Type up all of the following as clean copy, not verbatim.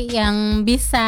yang bisa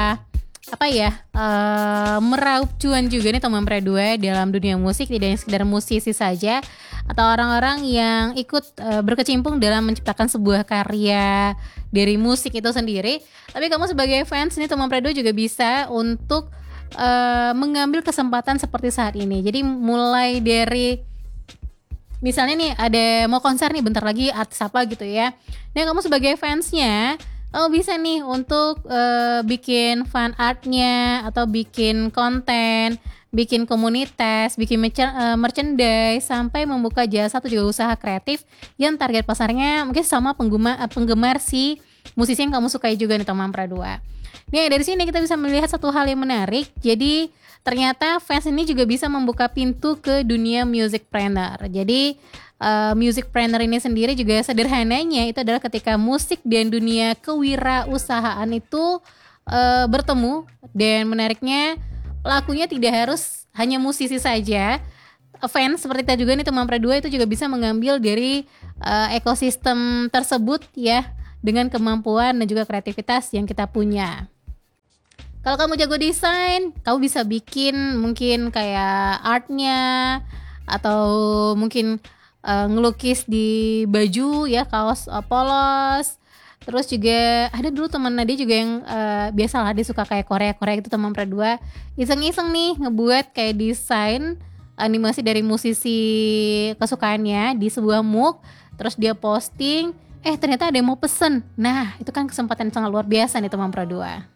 meraup cuan juga nih teman Pre2 dalam dunia musik, tidak hanya sekedar musisi saja atau orang-orang yang ikut berkecimpung dalam menciptakan sebuah karya dari musik itu sendiri. Tapi kamu sebagai fans nih teman Pre2 juga bisa untuk mengambil kesempatan seperti saat ini. Jadi mulai dari misalnya nih ada mau konser nih bentar lagi artis apa gitu ya. Nah kamu sebagai fansnya bisa nih untuk bikin fan artnya atau bikin konten, bikin komunitas, bikin merchandise sampai membuka jasa atau juga usaha kreatif yang target pasarnya mungkin sama penggemar si musisi yang kamu sukai juga nih teman Pra2. Nih dari sini kita bisa melihat satu hal yang menarik. Jadi ternyata fans ini juga bisa membuka pintu ke dunia musicpreneur. Jadi musicpreneur ini sendiri juga sederhananya itu adalah ketika musik dan dunia kewirausahaan itu bertemu, dan menariknya pelakunya tidak harus hanya musisi saja. Fans seperti kita juga nih teman Pre2 itu juga bisa mengambil dari ekosistem tersebut ya, dengan kemampuan dan juga kreativitas yang kita punya. Kalau kamu jago desain, kamu bisa bikin mungkin kayak artnya atau mungkin ngelukis di baju ya, kaos polos. Terus juga ada dulu teman Nadia juga yang biasalah dia suka kayak Korea itu teman Pre2, iseng-iseng nih ngebuat kayak desain animasi dari musisi kesukaannya di sebuah MOOC. Terus dia posting, ternyata ada yang mau pesen. Nah itu kan kesempatan yang sangat luar biasa nih teman Pre2.